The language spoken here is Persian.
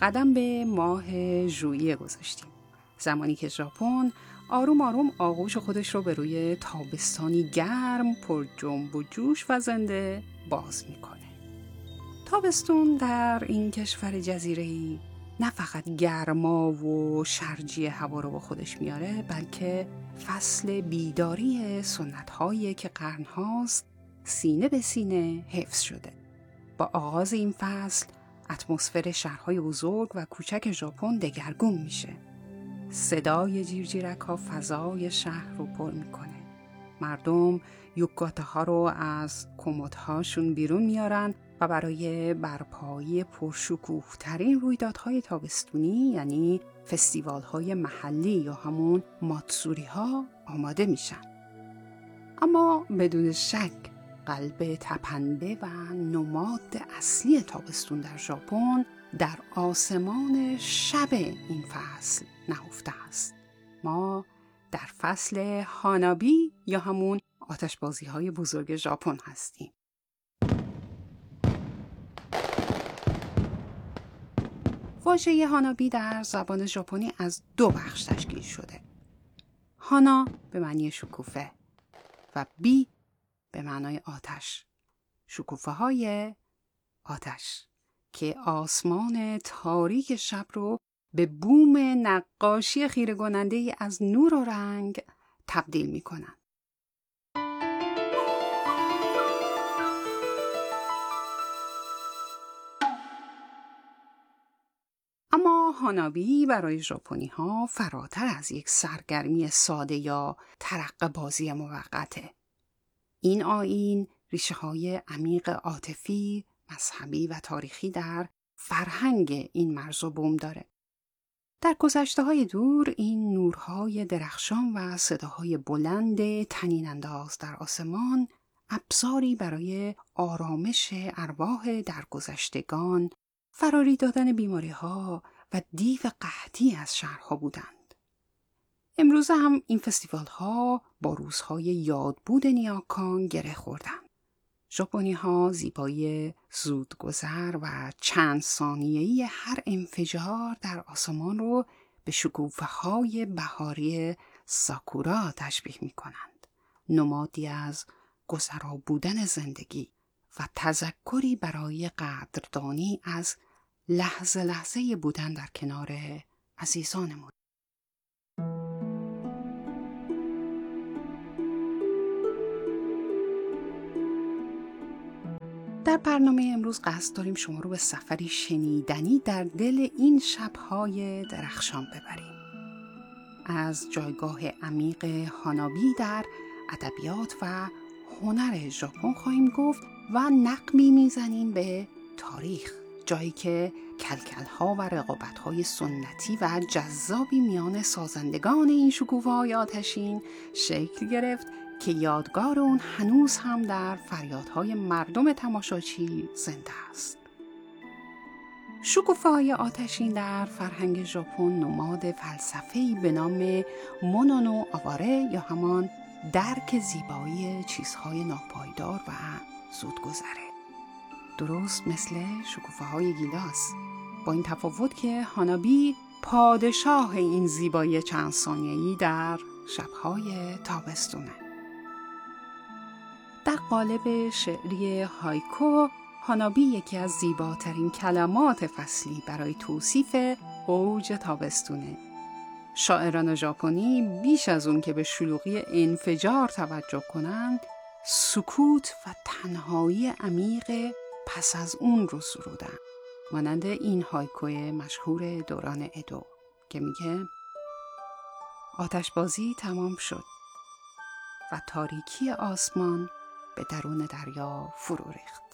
قدم به ماه ژوئیه گذاشتیم، زمانی که ژاپن آروم آروم آغوش خودش رو به روی تابستانی گرم پر جنب و جوش و زنده باز میکنه. تابستون در این کشور جزیره‌ای نه فقط گرما و شرجی هوا رو با خودش میاره، بلکه فصل بیداری سنت‌هایی که قرن‌هاست سینه به سینه حفظ شده. با آغاز این فصل اتمسفر شهرهای بزرگ و کوچک ژاپن دگرگون میشه. صدای جیرجیرک‌ها فضای شهر رو پر میکنه. مردم یوکاتاها رو از کمدهاشون بیرون میارن و برای برپایی پرشکوه ترین رویدادهای تابستونی، یعنی فستیوال های محلی یا همون ماتسوری ها آماده میشن. اما بدون شک قلب تپنده و نماد اصلی تابستون در ژاپن در آسمان شب این فصل نهفته است. ما در فصل هانابی یا همون آتشبازی های بزرگ ژاپن هستیم. واژه هانابی در زبان ژاپنی از دو بخش تشکیل شده. هانا به معنی شکوفه و بی به معنای آتش. شکوفه های آتش که آسمان تاریک شب رو به بوم نقاشی خیره کننده از نور و رنگ تبدیل می کنن. اما هانابی برای ژاپنی ها فراتر از یک سرگرمی ساده یا ترقه بازی موقته. این آیین ریشه های عمیق عاطفی، مذهبی و تاریخی در فرهنگ این مرز و بوم داره. در گذشته های دور این نورهای درخشان و صداهای بلند طنین انداز در آسمان ابزاری برای آرامش ارواح درگذشتگان، فراری دادن بیماری‌ها و دیو قحطی از شهرها بودند. امروزه هم این فستیوال‌ها با روزهای یادبود نیاکان گره خوردند. ژاپنی‌ها زیبایی زودگذر و چند ثانیه‌ای هر انفجار در آسمان رو به شکوفه‌های بهاری ساکورا تشبیه می‌کنند. نمادی از گذرا بودن زندگی و تذکری برای قدردانی از لحظه لحظه بودن در کنار عزیزانمون. در برنامه امروز قصد داریم شما رو به سفری شنیدنی در دل این شب‌های درخشان ببریم. از جایگاه عمیق هانابی در ادبیات و هنر ژاپن خواهیم گفت و نقبی میزنیم به تاریخ، جایی که کلکل‌ها و رقابت‌های سنتی و جذابی میان سازندگان این شکوفه‌های آتشین شکل گرفت که یادگار اون هنوز هم در فریادهای مردم تماشاچی زنده است. شکوفه‌های آتشین در فرهنگ ژاپن نماد فلسفه‌ای به نام مونونو آواره یا همان درک زیبایی چیزهای ناپایدار و زودگذره. درست مثل شکوفه‌های گیلاس، با این تفاوت که هانابی پادشاه این زیبایی چند ثانیه‌ای در شب‌های تابستونه. در قالب شعری هایکو، هانابی یکی از زیباترین کلمات فصلی برای توصیف اوج تابستونه. شاعران ژاپنی بیش از اون که به شلوغی انفجار توجه کنند، سکوت و تنهایی عمیق پس از اون رو سرودن. مانند این هایکوی مشهور دوران ادو که میگه آتشبازی تمام شد و تاریکی آسمان به درون دریا فرو ریخت.